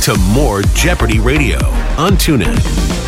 to more Jeopardy Radio on TuneIn.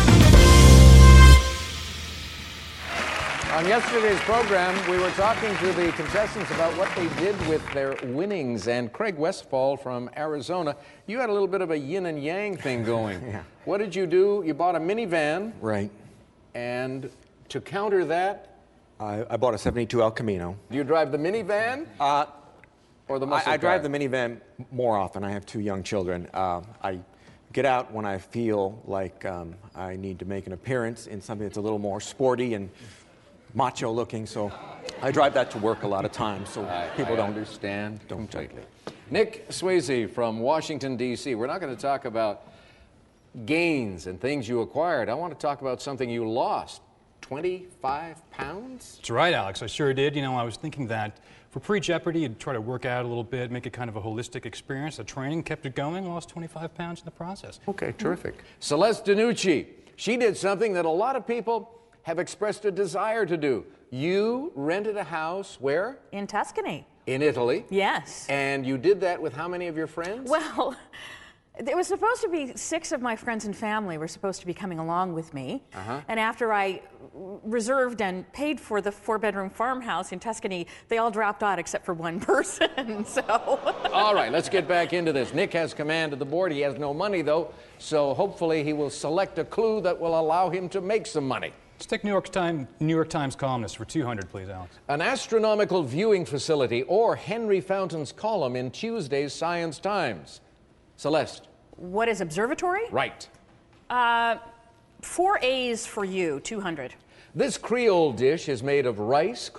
On yesterday's program, we were talking to the contestants about what they did with their winnings. And Craig Westfall from Arizona, you had a little bit of a yin and yang thing going. Yeah. What did you do? You bought a minivan. Right. And to counter that, I bought a 72 El Camino. do you drive the minivan or the muscle I drive car? the minivan more often. I have 2 young children. I get out when I feel like I need to make an appearance in something that's a little more sporty and macho looking, so I drive that to work a lot of times, so people don't understand completely. Nick Swayze from Washington, D.C. We're not going to talk about gains and things you acquired. I want to talk about something you lost. 25 pounds? That's right, Alex. I sure did. You know, I was thinking that for pre-Jeopardy, you'd try to work out a little bit, make it kind of a holistic experience. The training kept it going, lost 25 pounds in the process. Okay, terrific. Celeste DiNucci, she did something that a lot of people have expressed a desire to do. You rented a house where? In Tuscany. In Italy. Yes. And you did that with how many of your friends? Well, it was supposed to be 6 of my friends and family were supposed to be coming along with me. And after I reserved and paid for the 4-bedroom farmhouse in Tuscany, they all dropped out except for one person, so. All right, let's get back into this. Nick has command of the board. He has no money, though, so hopefully he will select a clue that will allow him to make some money. Let's take New York Times columnist for 200, please, Alex. An astronomical viewing facility or Henry Fountain's column in Tuesday's Science Times. Celeste. What is observatory? Right. 4 A's for you, 200. This Creole dish is made of rice,